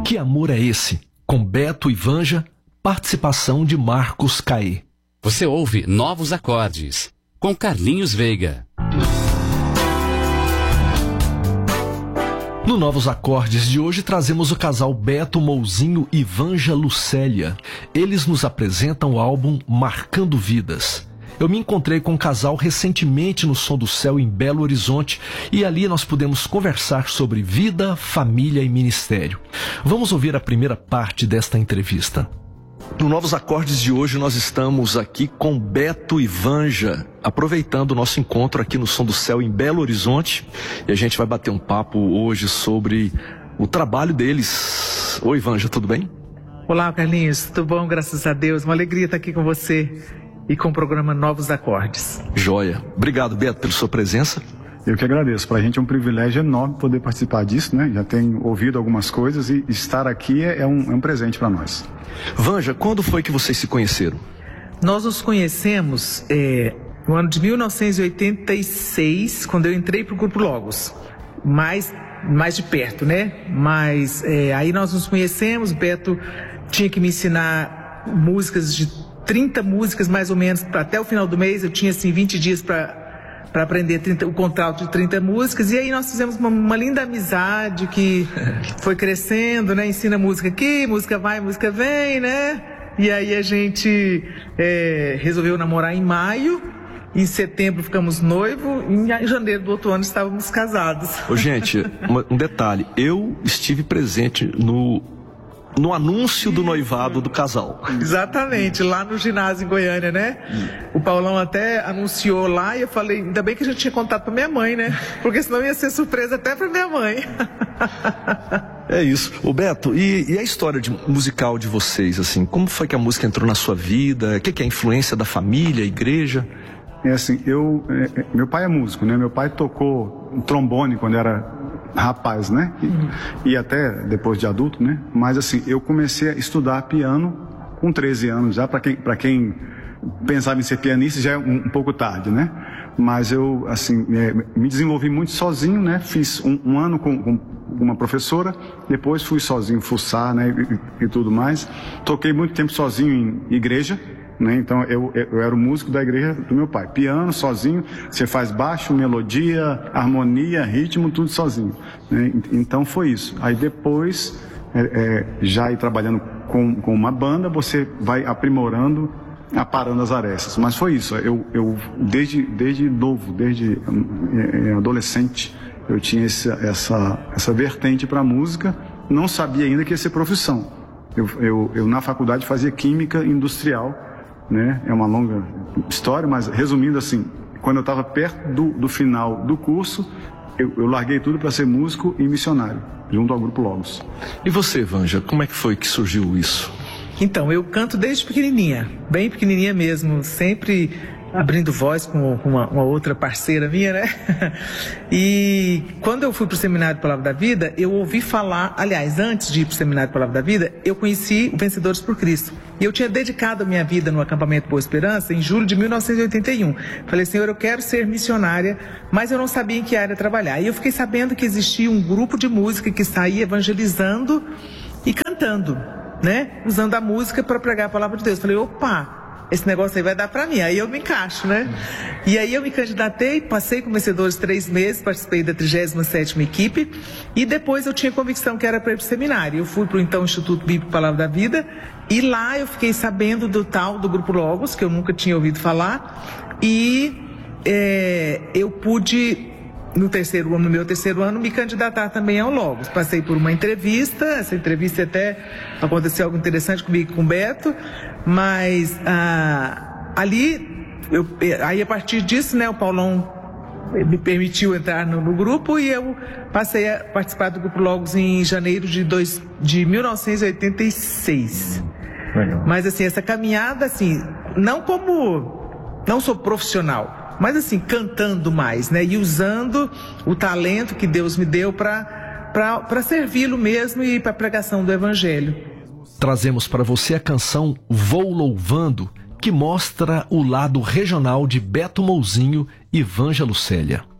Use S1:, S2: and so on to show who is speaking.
S1: Que Amor é Esse? Com Beto e Vanja, participação de Marcos Caê.
S2: Você ouve Novos Acordes, com Carlinhos Veiga.
S1: No Novos Acordes de hoje trazemos o casal Beto Mouzinho e Vanja Lucélia. Eles nos apresentam o álbum Marcando Vidas. Eu me encontrei com o casal recentemente no Som do Céu em Belo Horizonte e ali nós pudemos conversar sobre vida, família e ministério. Vamos ouvir a primeira parte desta entrevista. No Novos Acordes de hoje nós estamos aqui com Beto e Vanja, aproveitando o nosso encontro aqui no Som do Céu em Belo Horizonte, e a gente vai bater um papo hoje sobre o trabalho deles. Oi, Vanja, tudo bem?
S3: Olá, Carlinhos, tudo bom? Graças a Deus, uma alegria estar aqui com você e com o programa Novos Acordes.
S1: Joia. Obrigado, Beto, pela sua presença.
S4: Eu que agradeço. Para a gente é um privilégio enorme poder participar disso, né? Já tenho ouvido algumas coisas e estar aqui é um presente para nós.
S1: Vanja, quando foi que vocês se conheceram?
S3: Nós nos conhecemos no ano de 1986, quando eu entrei para o Grupo Logos. Mais de perto, né? Mas aí nós nos conhecemos, o Beto tinha que me ensinar músicas de 30 músicas mais ou menos, até o final do mês. Eu tinha assim 20 dias para aprender o contrato de 30 músicas, e aí nós fizemos uma linda amizade que foi crescendo, né? Ensina música aqui, música vai, música vem, né? E aí a gente resolveu namorar em maio, em setembro ficamos noivos, e em janeiro do outro ano estávamos casados.
S1: Ô, gente, um detalhe, eu estive presente no anúncio do noivado do casal.
S3: Exatamente, lá no ginásio em Goiânia, né? O Paulão até anunciou lá e eu falei, ainda bem que a gente tinha contato pra minha mãe, né? Porque senão ia ser surpresa até pra minha mãe.
S1: É isso. Ô, Beto, e a história musical de vocês, assim? Como foi que a música entrou na sua vida? O que é a influência da família, igreja?
S4: É assim, meu pai é músico, né? Meu pai tocou um trombone quando era rapaz, né? E até depois de adulto, né? Mas assim, eu comecei a estudar piano com 13 anos já. Para quem pensava em ser pianista já é um pouco tarde, né? Mas eu, assim, me desenvolvi muito sozinho, né? Fiz um ano com uma professora, depois fui sozinho fuçar, né? E tudo mais. Toquei muito tempo sozinho em igreja, né? Então eu era o músico da igreja do meu pai, piano sozinho, você faz baixo, melodia, harmonia, ritmo, tudo sozinho, né? Então foi isso. Aí depois, já ir trabalhando com uma banda, você vai aprimorando, aparando as arestas. Mas foi isso, eu desde novo, desde adolescente, eu tinha essa vertente para a música, não sabia ainda que ia ser profissão. Eu na faculdade fazia química industrial, né? É uma longa história, mas resumindo assim, quando eu estava perto do final do curso, eu larguei tudo para ser músico e missionário, junto ao Grupo Logos.
S1: E você, Vanja, como é que foi que surgiu isso?
S3: Então, eu canto desde pequenininha, bem pequenininha mesmo, sempre abrindo voz com uma outra parceira minha, né? E quando eu fui para o Seminário Palavra da Vida, eu ouvi falar, aliás, antes de ir para o Seminário Palavra da Vida, eu conheci o Vencedores por Cristo. E eu tinha dedicado a minha vida no acampamento Boa Esperança em julho de 1981. Falei, Senhor, eu quero ser missionária, mas eu não sabia em que área trabalhar. E eu fiquei sabendo que existia um grupo de música que saía evangelizando e cantando, né? Usando a música para pregar a palavra de Deus. Falei, opa, esse negócio aí vai dar pra mim, aí eu me encaixo, né? E aí eu me candidatei, passei com Vencedores 3 meses, participei da 37ª equipe, e depois eu tinha convicção que era para ir pro seminário. Eu fui pro então Instituto Bíblico Palavra da Vida, e lá eu fiquei sabendo do Grupo Logos, que eu nunca tinha ouvido falar, e eu pude, no meu terceiro ano, me candidatar também ao Logos. Passei por uma entrevista, essa entrevista até aconteceu algo interessante comigo e com o Beto, mas aí a partir disso, né, o Paulão me permitiu entrar no grupo e eu passei a participar do Grupo Logos em janeiro de 1986.
S4: Legal.
S3: Mas assim, essa caminhada, assim, não sou profissional, mas assim, cantando mais, né? E usando o talento que Deus me deu para servi-lo mesmo e para a pregação do Evangelho.
S1: Trazemos para você a canção Vou Louvando, que mostra o lado regional de Beto Mouzinho e Vanja Lucélia.